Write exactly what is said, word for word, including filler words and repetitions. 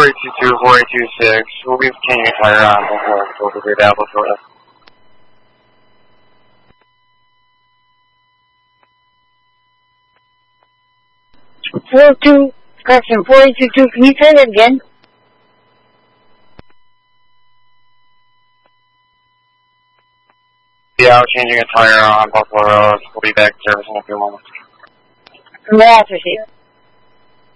four eight two two, four eight two six. We'll be changing a tire on before we'll be available for us. Four two, correction, four eight two two. Can you say that again? Yeah, we're changing a tire on Buffalo Road. We'll be back to service in a few moments. May I proceed?